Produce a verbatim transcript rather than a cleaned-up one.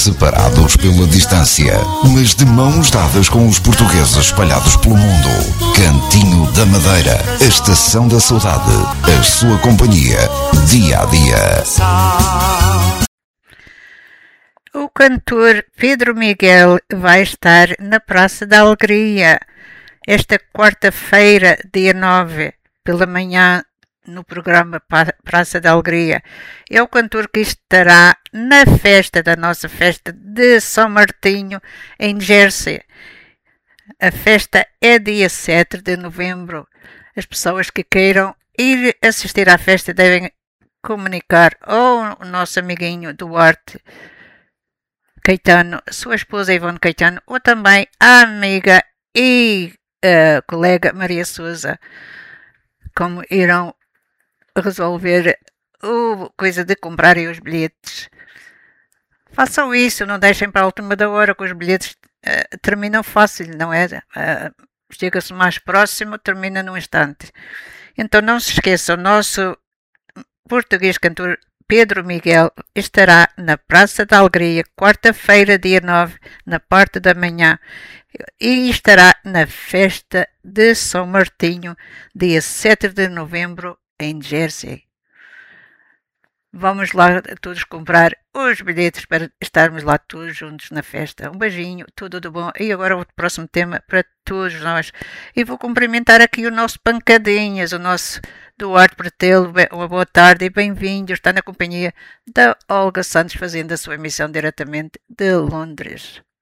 separados pela distância, mas de mãos dadas com os portugueses espalhados pelo mundo. Cantinho da Madeira, a estação da saudade, a sua companhia, dia a dia. O cantor Pedro Miguel vai estar na Praça da Alegria esta quarta-feira, dia nove, pela manhã, no programa Praça da Alegria. É o cantor que estará na festa da nossa festa de São Martinho, em Jersey. A festa é dia sete de novembro. As pessoas que queiram ir assistir à festa devem comunicar ao nosso amiguinho Duarte Caetano, sua esposa Ivone Caetano, ou também a amiga e a colega Maria Souza, como irão resolver a coisa de comprarem os bilhetes. Façam isso, não deixem para a última da hora, que os bilhetes uh, terminam fácil, não é? Uh, Chega-se mais próximo, termina num instante. Então não se esqueçam, o nosso português cantor Pedro Miguel estará na Praça da Alegria, quarta-feira, dia nove, na parte da manhã, e estará na festa de São Martinho, dia sete de novembro, em Jersey. Vamos lá todos comprar os bilhetes para estarmos lá todos juntos na festa. Um beijinho, tudo de bom. E agora o próximo tema para todos nós. E vou cumprimentar aqui o nosso Pancadinhas, o nosso Duarte Pretelo. Uma boa tarde e bem-vindo. Está na companhia da Olga Santos, fazendo a sua emissão diretamente de Londres.